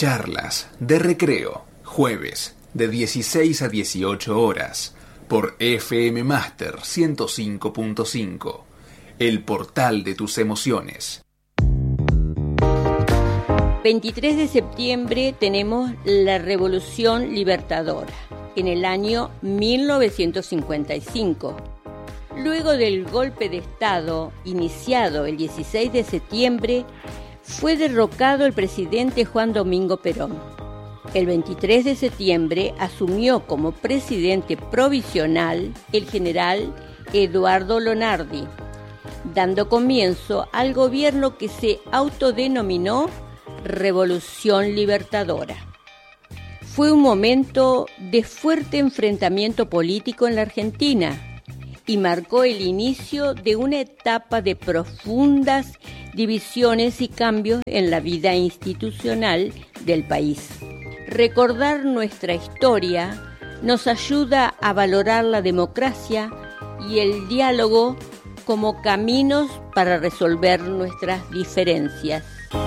Charlas de Recreo, jueves, de 16 a 18 horas, por FM Master 105.5, el portal de tus emociones. 23 de septiembre tenemos la Revolución Libertadora, en el año 1955. Luego del golpe de Estado iniciado el 16 de septiembre, fue derrocado el presidente Juan Domingo Perón. El 23 de septiembre asumió como presidente provisional el general Eduardo Lonardi, dando comienzo al gobierno que se autodenominó Revolución Libertadora. Fue un momento de fuerte enfrentamiento político en la Argentina y marcó el inicio de una etapa de profundas divisiones y cambios en la vida institucional del país. Recordar nuestra historia nos ayuda a valorar la democracia y el diálogo como caminos para resolver nuestras diferencias.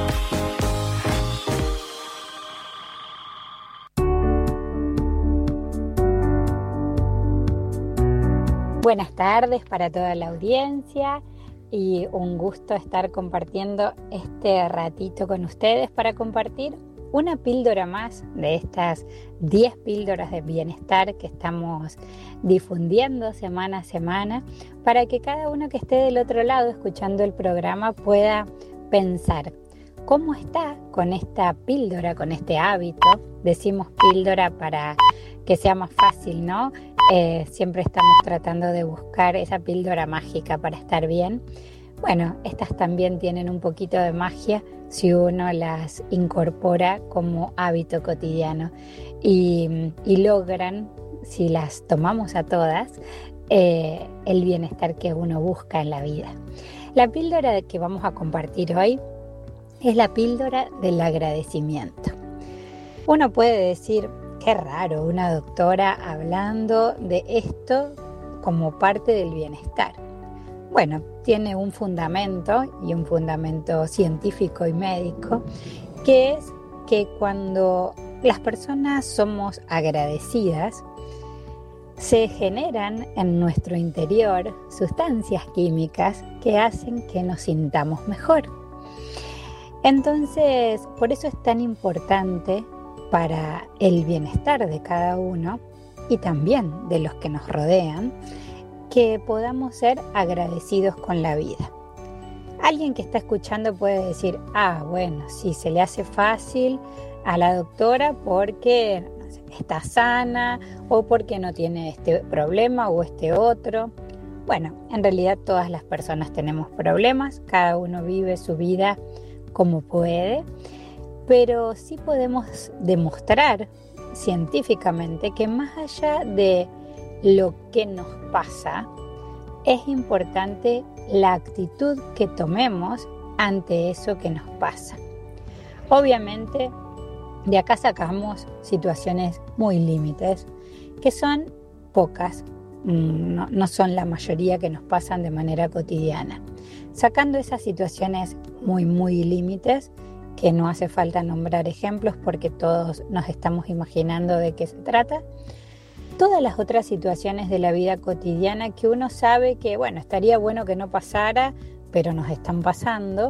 Buenas tardes para toda la audiencia y un gusto estar compartiendo este ratito con ustedes para compartir una píldora más de estas 10 píldoras de bienestar que estamos difundiendo semana a semana para que cada uno que esté del otro lado escuchando el programa pueda pensar cómo está con esta píldora, con este hábito. Decimos píldora para que sea más fácil, ¿no? Siempre estamos tratando de buscar esa píldora mágica para estar bien. Bueno, estas también tienen un poquito de magia si uno las incorpora como hábito cotidiano y logran, si las tomamos a todas, el bienestar que uno busca en la vida. La píldora que vamos a compartir hoy es la píldora del agradecimiento. Uno puede decir, qué raro, una doctora hablando de esto como parte del bienestar. Bueno, tiene un fundamento y un fundamento científico y médico, que es que cuando las personas somos agradecidas, se generan en nuestro interior sustancias químicas que hacen que nos sintamos mejor. Entonces, por eso es tan importante para el bienestar de cada uno y también de los que nos rodean, que podamos ser agradecidos con la vida. Alguien que está escuchando puede decir, bueno, sí, se le hace fácil a la doctora porque está sana o porque no tiene este problema o este otro. Bueno, en realidad todas las personas tenemos problemas, cada uno vive su vida como puede, pero sí podemos demostrar científicamente que más allá de lo que nos pasa, es importante la actitud que tomemos ante eso que nos pasa. Obviamente, de acá sacamos situaciones muy límites, que son pocas, no son la mayoría que nos pasan de manera cotidiana. Sacando esas situaciones muy límites, que no hace falta nombrar ejemplos porque todos nos estamos imaginando de qué se trata, todas las otras situaciones de la vida cotidiana que uno sabe que, bueno, estaría bueno que no pasara, pero nos están pasando,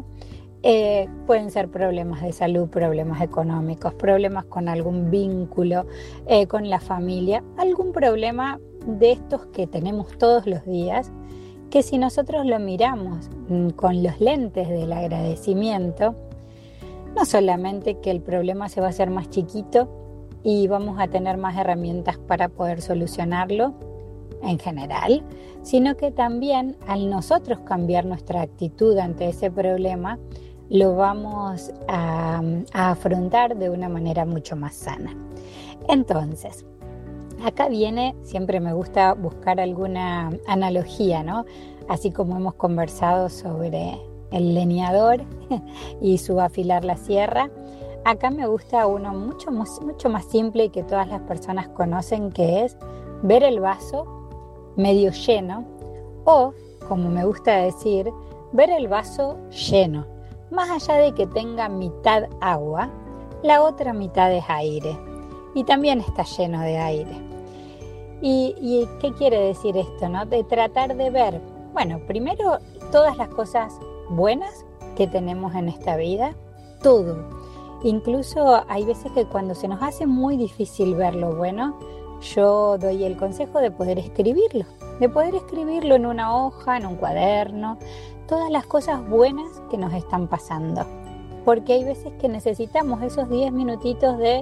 pueden ser problemas de salud, problemas económicos, problemas con algún vínculo, con la familia, algún problema de estos que tenemos todos los días, que si nosotros lo miramos con los lentes del agradecimiento, no solamente que el problema se va a hacer más chiquito y vamos a tener más herramientas para poder solucionarlo en general, sino que también al nosotros cambiar nuestra actitud ante ese problema, lo vamos a afrontar de una manera mucho más sana. Entonces, acá viene, siempre me gusta buscar alguna analogía, ¿no? Así como hemos conversado sobre el leñador y su afilar la sierra, acá me gusta uno mucho más simple y que todas las personas conocen, que es ver el vaso medio lleno o, como me gusta decir, ver el vaso lleno. Más allá de que tenga mitad agua, la otra mitad es aire y también está lleno de aire. ¿Y qué quiere decir esto, no? De tratar de ver, bueno, primero todas las cosas buenas que tenemos en esta vida, todo. Incluso hay veces que cuando se nos hace muy difícil ver lo bueno, yo doy el consejo de poder escribirlo en una hoja, en un cuaderno, todas las cosas buenas que nos están pasando. Porque hay veces que necesitamos esos 10 minutitos de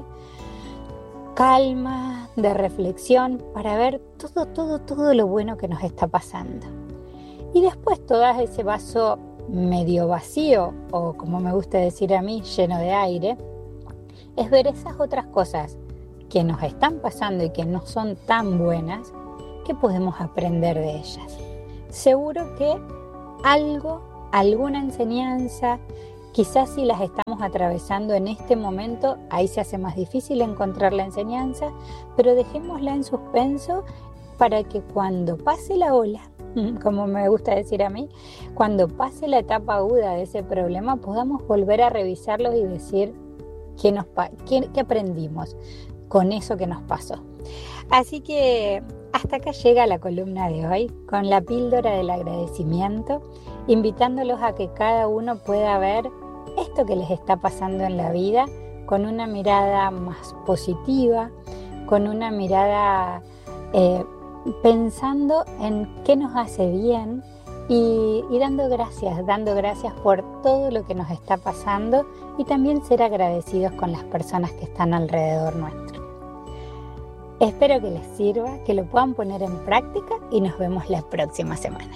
calma, de reflexión, para ver todo lo bueno que nos está pasando. Y después todo ese vaso medio vacío, o como me gusta decir a mí, lleno de aire, es ver esas otras cosas que nos están pasando y que no son tan buenas, que podemos aprender de ellas. Seguro que alguna enseñanza, quizás si las estamos atravesando en este momento, ahí se hace más difícil encontrar la enseñanza, pero dejémosla en suspenso para que cuando pase la ola, como me gusta decir a mí, cuando pase la etapa aguda de ese problema, podamos volver a revisarlos y decir qué aprendimos con eso que nos pasó. Así que hasta acá llega la columna de hoy, con la píldora del agradecimiento, invitándolos a que cada uno pueda ver esto que les está pasando en la vida con una mirada más positiva, con una mirada pensando en qué nos hace bien y dando gracias por todo lo que nos está pasando, y también ser agradecidos con las personas que están alrededor nuestro. Espero que les sirva, que lo puedan poner en práctica y nos vemos la próxima semana.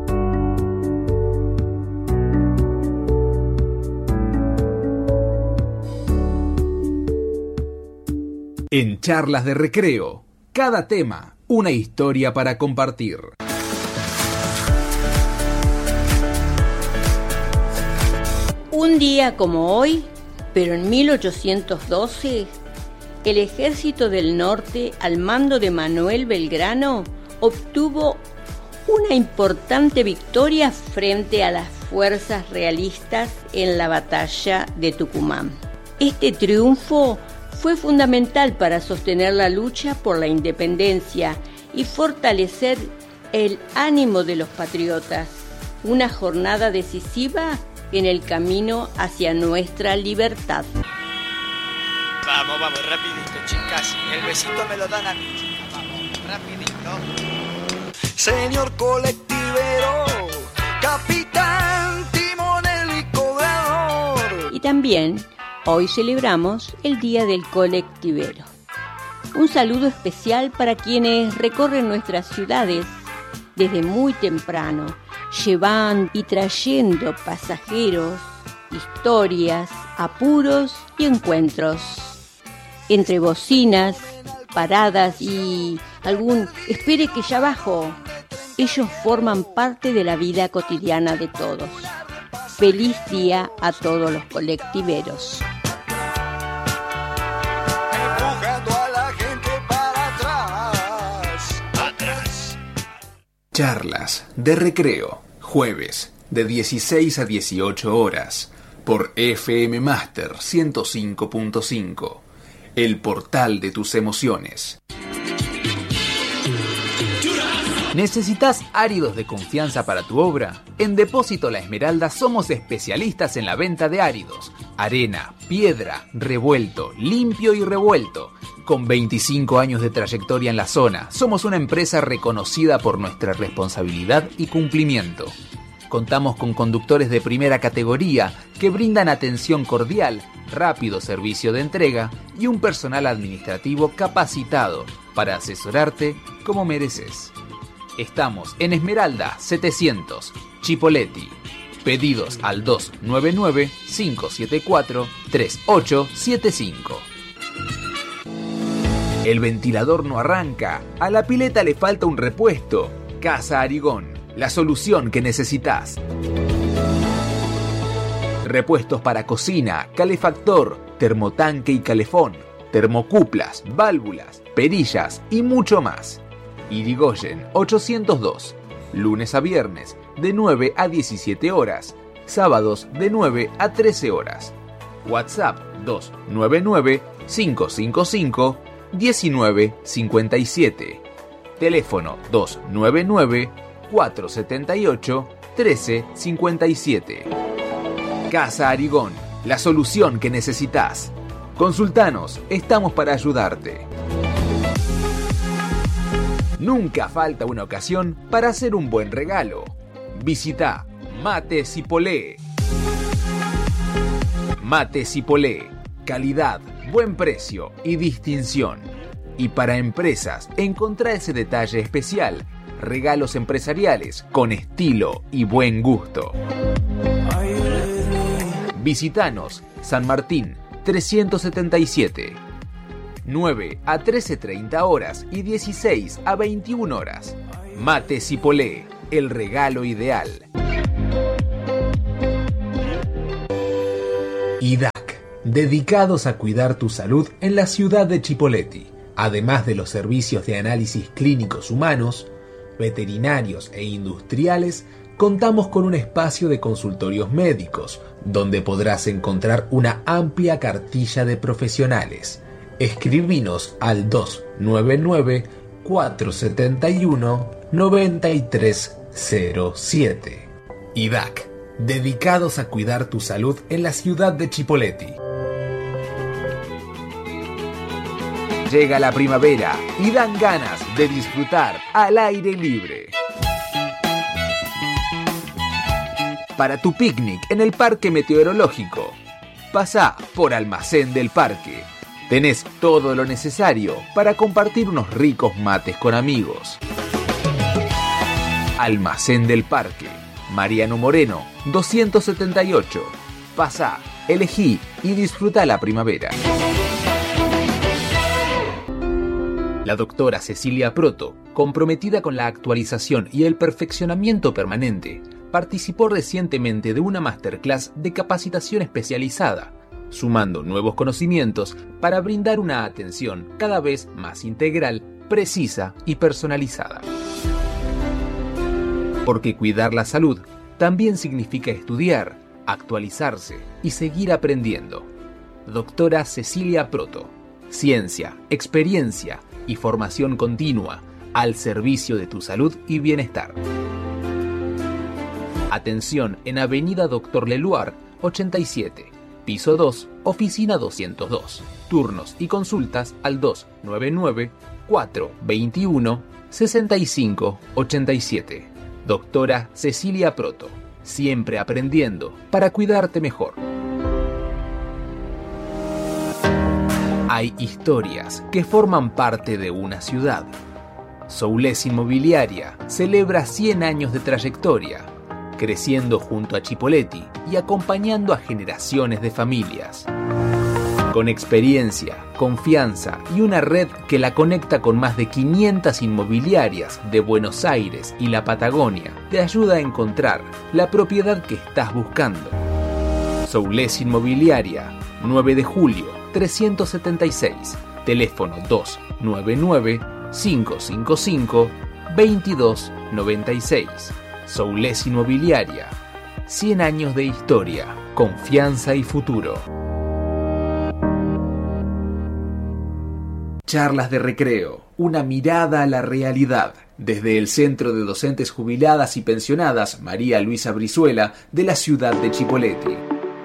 En Charlas de Recreo, cada tema, una historia para compartir. Un día como hoy, pero en 1812, el Ejército del Norte, al mando de Manuel Belgrano, obtuvo una importante victoria frente a las fuerzas realistas en la batalla de Tucumán. Este triunfo fue fundamental para sostener la lucha por la independencia y fortalecer el ánimo de los patriotas. Una jornada decisiva en el camino hacia nuestra libertad. Vamos, rapidito, chicas. El besito me lo dan a mí, chicas. Vamos, rapidito. Señor colectivero, capitán, timonel y cobrador. Y también hoy celebramos el Día del Colectivero. Un saludo especial para quienes recorren nuestras ciudades desde muy temprano, llevando y trayendo pasajeros, historias, apuros y encuentros. Entre bocinas, paradas y algún "espere que ya bajo", ellos forman parte de la vida cotidiana de todos. Feliz día a todos los colectiveros. Empujando a la gente para atrás. Charlas de Recreo, jueves, de 16 a 18 horas, por FM Master 105.5, el portal de tus emociones. ¿Necesitas áridos de confianza para tu obra? En Depósito La Esmeralda somos especialistas en la venta de áridos, arena, piedra, revuelto, limpio y revuelto. Con 25 años de trayectoria en la zona, somos una empresa reconocida por nuestra responsabilidad y cumplimiento. Contamos con conductores de primera categoría que brindan atención cordial, rápido servicio de entrega y un personal administrativo capacitado para asesorarte como mereces. Estamos en Esmeralda 700, Chipoleti. Pedidos al 299-574-3875. El ventilador no arranca, a la pileta le falta un repuesto. Casa Arigón, la solución que necesitas. Repuestos para cocina, calefactor, termotanque y calefón, termocuplas, válvulas, perillas y mucho más. Irigoyen 802, lunes a viernes de 9 a 17 horas, sábados de 9 a 13 horas. WhatsApp 299-555-1957. Teléfono 299-478-1357. Casa Arigón, la solución que necesitas. Consultanos, estamos para ayudarte. Nunca falta una ocasión para hacer un buen regalo. Visita Mate Cipolé. Mate Cipolé, calidad, buen precio y distinción. Y para empresas, encontrá ese detalle especial. Regalos empresariales con estilo y buen gusto. Visítanos, San Martín 377. 9 a 13:30 horas y 16 a 21 horas. Mate Cipolé, el regalo ideal. IDAC, dedicados a cuidar tu salud en la ciudad de Chipoleti. Además de los servicios de análisis clínicos humanos, veterinarios e industriales, contamos con un espacio de consultorios médicos, donde podrás encontrar una amplia cartilla de profesionales. Escribinos al 299-471-9307. IDAC, dedicados a cuidar tu salud en la ciudad de Chipoleti. Llega la primavera y dan ganas de disfrutar al aire libre. Para tu picnic en el Parque Meteorológico, pasá por Almacén del Parque. Tenés todo lo necesario para compartir unos ricos mates con amigos. Almacén del Parque, Mariano Moreno, 278. Pasá, elegí y disfruta la primavera. La doctora Cecilia Proto, comprometida con la actualización y el perfeccionamiento permanente, participó recientemente de una masterclass de capacitación especializada, sumando nuevos conocimientos para brindar una atención cada vez más integral, precisa y personalizada. Porque cuidar la salud también significa estudiar, actualizarse y seguir aprendiendo. Doctora Cecilia Proto, ciencia, experiencia y formación continua al servicio de tu salud y bienestar. Atención en Avenida Dr. Leluar, 87, piso 2, oficina 202. Turnos y consultas al 299-421-6587. Doctora Cecilia Proto, siempre aprendiendo para cuidarte mejor. Hay historias que forman parte de una ciudad. Soulés Inmobiliaria celebra 100 años de trayectoria, creciendo junto a Chipoleti y acompañando a generaciones de familias. Con experiencia, confianza y una red que la conecta con más de 500 inmobiliarias de Buenos Aires y la Patagonia, te ayuda a encontrar la propiedad que estás buscando. Soulés Inmobiliaria, 9 de julio, 376, teléfono 299-555-2296. Soulés Inmobiliaria, 100 años de historia, confianza y futuro. Charlas de recreo, una mirada a la realidad. Desde el Centro de Docentes Jubiladas y Pensionadas María Luisa Brizuela de la ciudad de Chipoleti.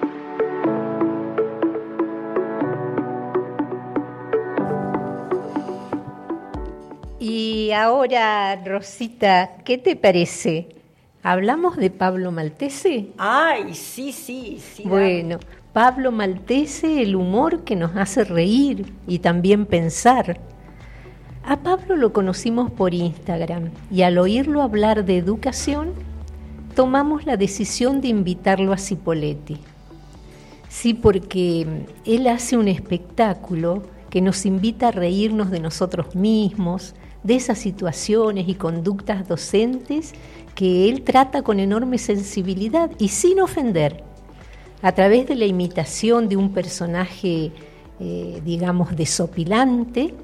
Y ahora, Rosita, ¿qué te parece? ¿Hablamos de Pablo Maltese? Ay, sí. Bueno, Pablo Maltese, el humor que nos hace reír y también pensar. A Pablo lo conocimos por Instagram y al oírlo hablar de educación, tomamos la decisión de invitarlo a Cipoleti. Sí, porque él hace un espectáculo que nos invita a reírnos de nosotros mismos, de esas situaciones y conductas docentes que él trata con enorme sensibilidad y sin ofender, a través de la imitación de un personaje, digamos, desopilante,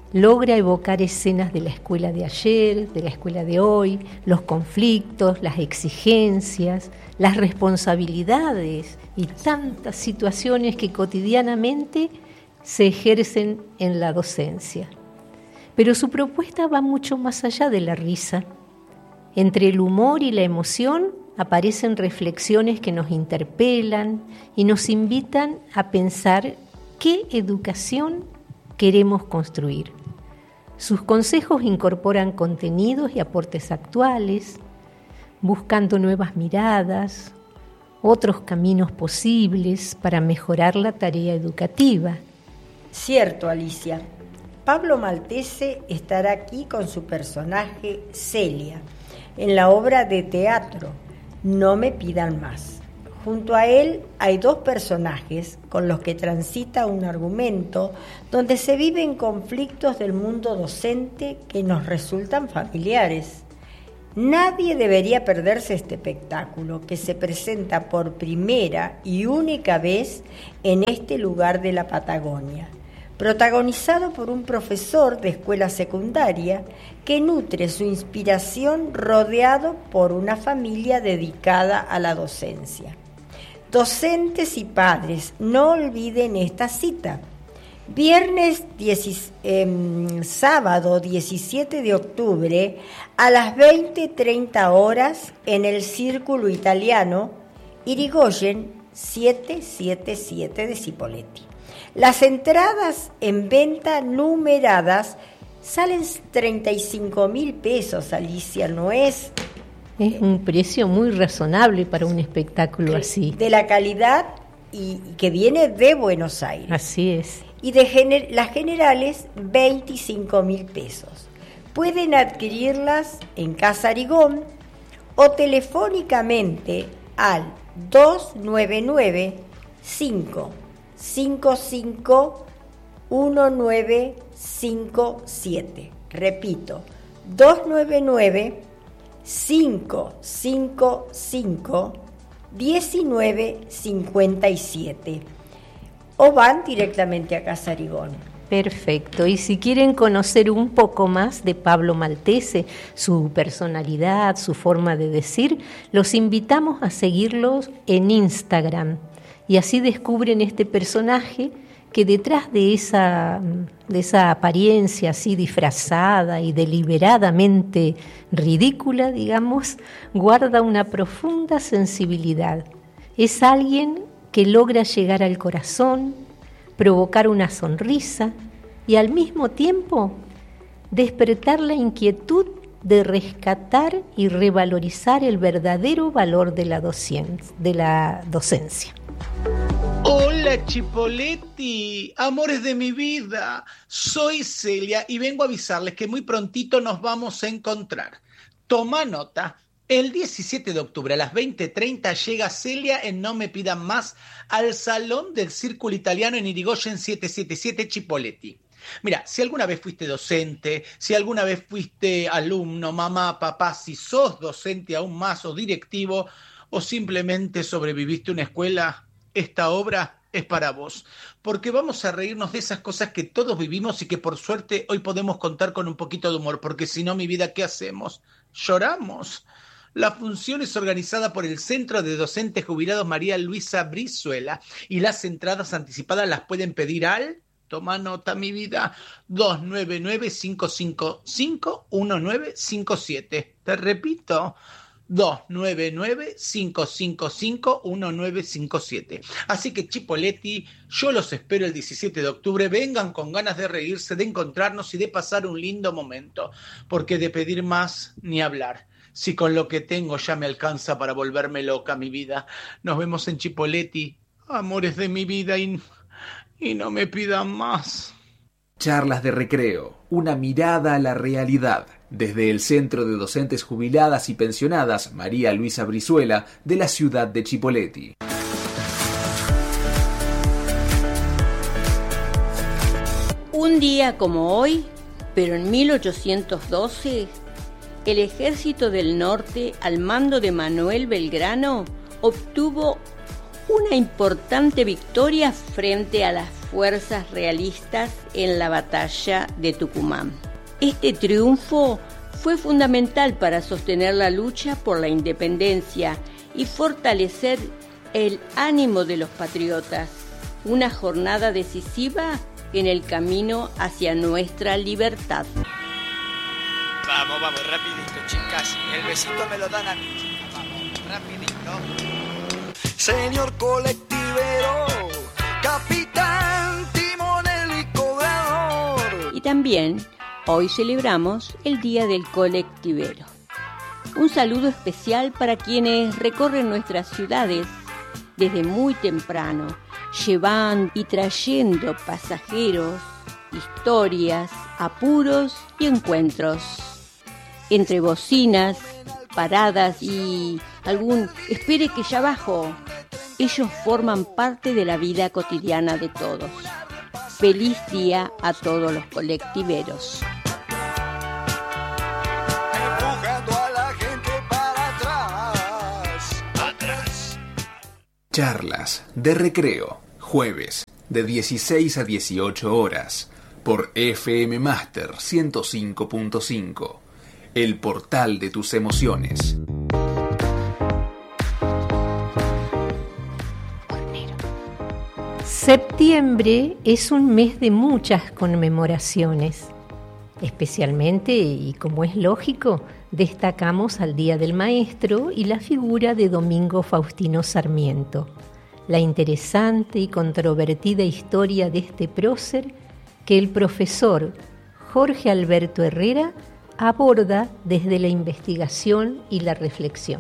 logra evocar escenas de la escuela de ayer, de la escuela de hoy, los conflictos, las exigencias, las responsabilidades y tantas situaciones que cotidianamente se ejercen en la docencia. Pero su propuesta va mucho más allá de la risa. Entre el humor y la emoción aparecen reflexiones que nos interpelan y nos invitan a pensar qué educación queremos construir. Sus consejos incorporan contenidos y aportes actuales, buscando nuevas miradas, otros caminos posibles para mejorar la tarea educativa. Cierto, Alicia. Pablo Maltese estará aquí con su personaje Celia, en la obra de teatro No me pidan más. Junto a él hay dos personajes con los que transita un argumento donde se viven conflictos del mundo docente que nos resultan familiares. Nadie debería perderse este espectáculo que se presenta por primera y única vez en este lugar de la Patagonia, protagonizado por un profesor de escuela secundaria que nutre su inspiración rodeado por una familia dedicada a la docencia. Docentes y padres, no olviden esta cita. Sábado 17 de octubre a las 20:30 horas en el Círculo Italiano, Irigoyen 777 de Cipolletti. Las entradas en venta numeradas salen 35.000 pesos, Alicia, ¿no es? Es un precio muy razonable para un espectáculo así. De la calidad y que viene de Buenos Aires. Así es. Y de las generales, 25.000 pesos. Pueden adquirirlas en Casa Arigón o telefónicamente al 299-555-1957. Repito, 299-555-1957. O van directamente a Casa Arigón. Perfecto. Y si quieren conocer un poco más de Pablo Maltese, su personalidad, su forma de decir, los invitamos a seguirlos en Instagram. Y así descubren este personaje que detrás de esa apariencia así disfrazada y deliberadamente ridícula, digamos, guarda una profunda sensibilidad. Es alguien que logra llegar al corazón, provocar una sonrisa y al mismo tiempo despertar la inquietud de rescatar y revalorizar el verdadero valor de la docencia. Hola Cipolletti, amores de mi vida, soy Celia y vengo a avisarles que muy prontito nos vamos a encontrar. Toma nota. El 17 de octubre a las 20:30 llega Celia en No me pidan más al Salón del Círculo Italiano en Irigoyen 777 Cipolletti. Mira, si alguna vez fuiste docente, si alguna vez fuiste alumno, mamá, papá, si sos docente aún más o directivo o simplemente sobreviviste una escuela, esta obra es para vos, porque vamos a reírnos de esas cosas que todos vivimos y que por suerte hoy podemos contar con un poquito de humor, porque si no, mi vida, ¿qué hacemos? ¿Lloramos? La función es organizada por el Centro de Docentes Jubilados María Luisa Brizuela y las entradas anticipadas las pueden pedir al, toma nota mi vida, 299-555-1957. Te repito, 299-555-1957. Así que Cipolletti, yo los espero el 17 de octubre. Vengan con ganas de reírse, de encontrarnos y de pasar un lindo momento, porque de pedir más ni hablar. Si con lo que tengo ya me alcanza para volverme loca mi vida. Nos vemos en Cipolletti, amores de mi vida, y no me pidan más. Charlas de recreo, una mirada a la realidad, desde el Centro de Docentes Jubiladas y Pensionadas María Luisa Brizuela de la ciudad de Cipolletti. Un día como hoy, pero en 1812, el Ejército del Norte, al mando de Manuel Belgrano, obtuvo una importante victoria frente a las fuerzas realistas en la batalla de Tucumán. Este triunfo fue fundamental para sostener la lucha por la independencia y fortalecer el ánimo de los patriotas, una jornada decisiva en el camino hacia nuestra libertad. Vamos, rapidito, chicas. El besito me lo dan a mí, chicas. Vamos, rapidito. Señor colectivero, capitán, timonel y cobrador. Y también hoy celebramos el Día del Colectivero. Un saludo especial para quienes recorren nuestras ciudades desde muy temprano, llevando y trayendo pasajeros, historias, apuros y encuentros. Entre bocinas, paradas y algún "espere que ya bajo", ellos forman parte de la vida cotidiana de todos. Feliz día a todos los colectiveros. Charlas de recreo, jueves, de 16 a 18 horas, por FM Master 105.5, el portal de tus emociones. Septiembre es un mes de muchas conmemoraciones. Especialmente, y como es lógico, destacamos al Día del Maestro y la figura de Domingo Faustino Sarmiento, la interesante y controvertida historia de este prócer que el profesor Jorge Alberto Herrera aborda desde la investigación y la reflexión.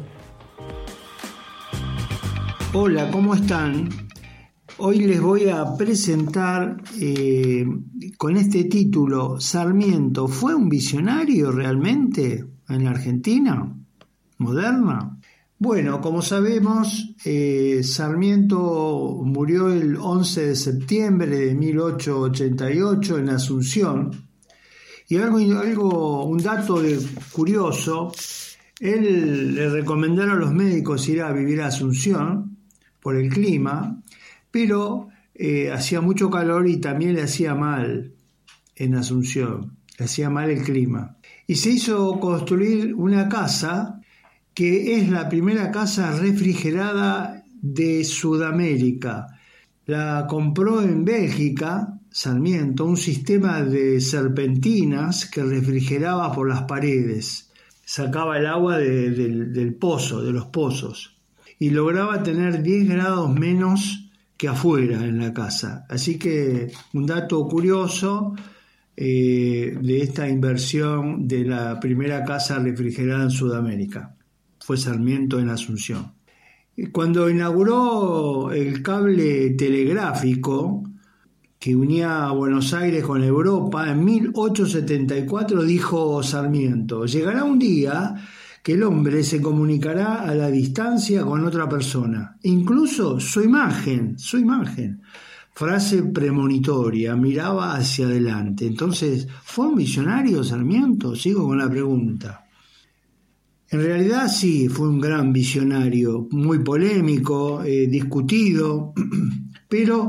Hola, ¿cómo están? Hoy les voy a presentar con este título: ¿Sarmiento fue un visionario realmente en la Argentina moderna? Bueno, como sabemos, Sarmiento murió el 11 de septiembre de 1888 en Asunción. Y un dato curioso: él le recomendaron a los médicos ir a vivir a Asunción por el clima, pero hacía mucho calor y también le hacía mal en Asunción, le hacía mal el clima. Y se hizo construir una casa que es la primera casa refrigerada de Sudamérica. La compró en Bélgica, Sarmiento, un sistema de serpentinas que refrigeraba por las paredes. Sacaba el agua del pozo, de los pozos, y lograba tener 10 grados menos que afuera en la casa. Así que un dato curioso de esta inversión de la primera casa refrigerada en Sudamérica fue Sarmiento en Asunción. Cuando inauguró el cable telegráfico que unía a Buenos Aires con Europa en 1874, dijo Sarmiento: llegará un día que el hombre se comunicará a la distancia con otra persona, incluso su imagen. Frase premonitoria, miraba hacia adelante. Entonces, ¿fue un visionario Sarmiento? Sigo con la pregunta. En realidad sí, fue un gran visionario, muy polémico, discutido, pero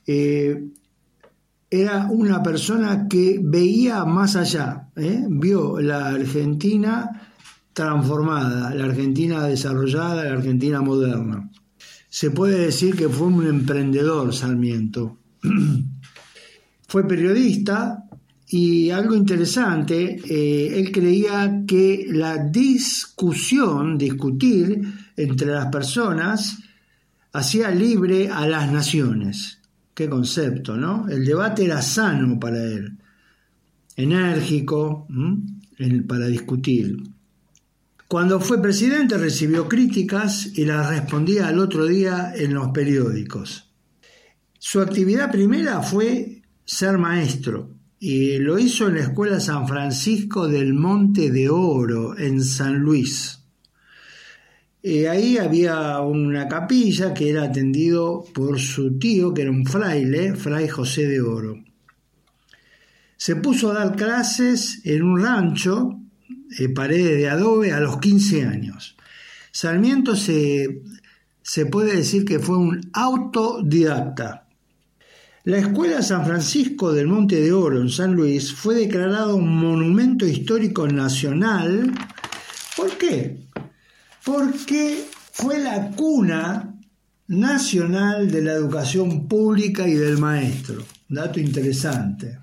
era una persona que veía más allá, vio la Argentina transformada, la Argentina desarrollada, la Argentina moderna. Se puede decir que fue un emprendedor Sarmiento. Fue periodista y algo interesante, él creía que la discutir entre las personas hacía libre a las naciones. Qué concepto, ¿no? El debate era sano para él, enérgico, para discutir. Cuando fue presidente recibió críticas y las respondía al otro día en los periódicos. Su actividad primera fue ser maestro y lo hizo en la Escuela San Francisco del Monte de Oro en San Luis. Ahí había una capilla que era atendido por su tío, que era un fraile, Fray José de Oro. Se puso a dar clases en un rancho, paredes de adobe, a los 15 años. Sarmiento se se puede decir que fue un autodidacta. La Escuela San Francisco del Monte de Oro en San Luis fue declarado un monumento histórico nacional. ¿Por qué? Porque fue la cuna nacional de la educación pública y del maestro. Dato interesante.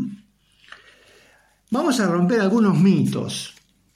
Vamos a romper algunos mitos.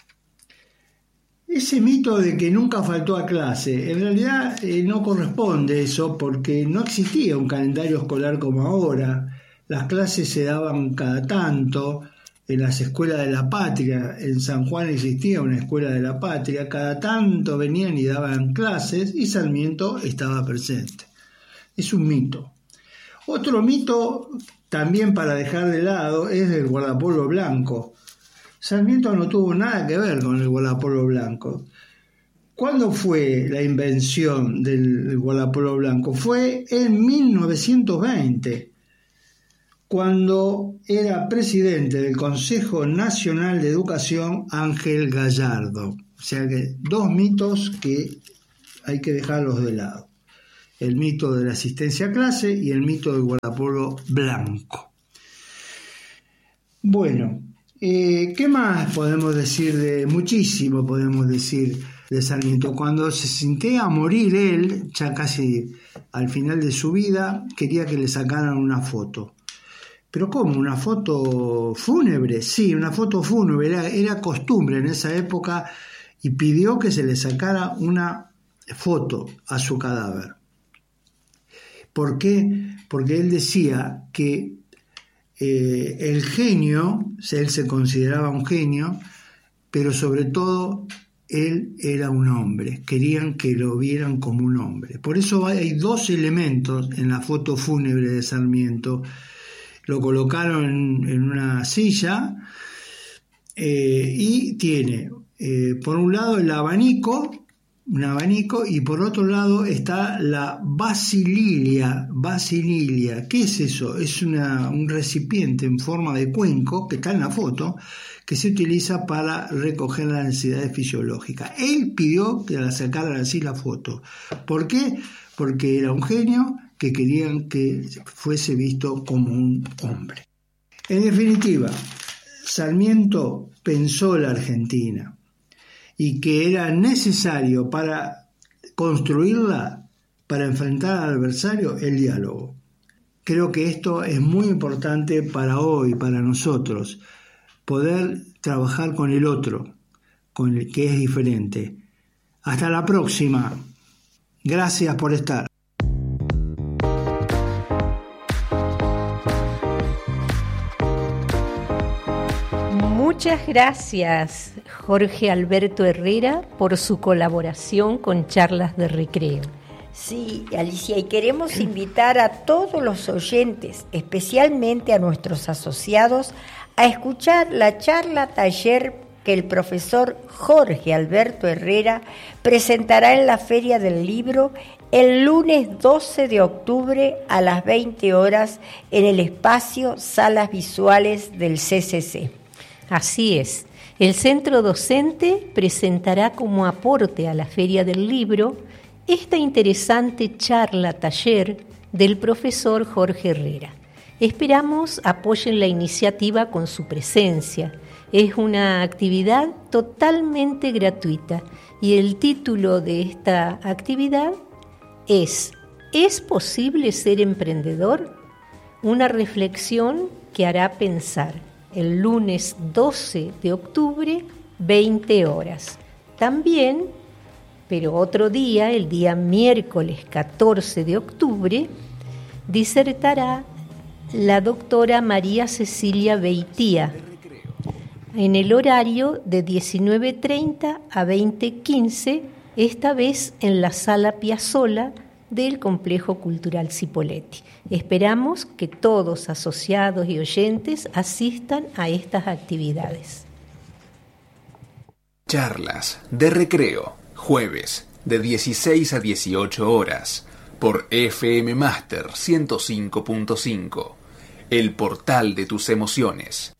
Ese mito de que nunca faltó a clase, en realidad no corresponde eso, porque no existía un calendario escolar como ahora. Las clases se daban cada tanto. En las escuelas de la patria, en San Juan existía una escuela de la patria, cada tanto venían y daban clases y Sarmiento estaba presente. Es un mito. Otro mito, también para dejar de lado, es el guardapolvo blanco. Sarmiento no tuvo nada que ver con el guardapolvo blanco. ¿Cuándo fue la invención del guardapolvo blanco? Fue en 1920, cuando era presidente del Consejo Nacional de Educación Ángel Gallardo. O sea que dos mitos que hay que dejarlos de lado. El mito de la asistencia a clase y el mito del guardapolvo blanco. Bueno, ¿qué más podemos decir muchísimo podemos decir de Sarmiento? Cuando se sentía a morir él, ya casi al final de su vida, quería que le sacaran una foto. ¿Pero cómo? ¿Una foto fúnebre? Sí, una foto fúnebre. Era costumbre en esa época y pidió que se le sacara una foto a su cadáver. ¿Por qué? Porque él decía que el genio, él se consideraba un genio, pero sobre todo él era un hombre. Querían que lo vieran como un hombre. Por eso hay dos elementos en la foto fúnebre de Sarmiento. Lo colocaron en una silla y tiene por un lado el abanico, un abanico, y por otro lado está la basililia. Basililia, ¿qué es eso? Es un recipiente en forma de cuenco que está en la foto, que se utiliza para recoger las necesidades fisiológicas. Él pidió que la sacaran así la foto. ¿Por qué? Porque era un genio que querían que fuese visto como un hombre. En definitiva, Sarmiento pensó la Argentina y que era necesario para construirla, para enfrentar al adversario, el diálogo. Creo que esto es muy importante para hoy, para nosotros, poder trabajar con el otro, con el que es diferente. Hasta la próxima. Gracias por estar. Muchas gracias, Jorge Alberto Herrera, por su colaboración con Charlas de Recreo. Sí, Alicia, y queremos invitar a todos los oyentes, especialmente a nuestros asociados, a escuchar la charla taller que el profesor Jorge Alberto Herrera presentará en la Feria del Libro el lunes 12 de octubre a las 20 horas en el espacio Salas Visuales del CCC. Así es, el centro docente presentará como aporte a la Feria del Libro esta interesante charla taller del profesor Jorge Herrera. Esperamos apoyen la iniciativa con su presencia. Es una actividad totalmente gratuita y el título de esta actividad es ¿Es posible ser emprendedor? Una reflexión que hará pensar. El lunes 12 de octubre, 20 horas. También, pero otro día, el día miércoles 14 de octubre, disertará la doctora María Cecilia Beitía en el horario de 19:30 a 20:15, esta vez en la Sala Piazzolla del Complejo Cultural Cipolletti. Esperamos que todos asociados y oyentes asistan a estas actividades. Charlas de Recreo, jueves de 16 a 18 horas, por FM Máster 105.5, el portal de tus emociones.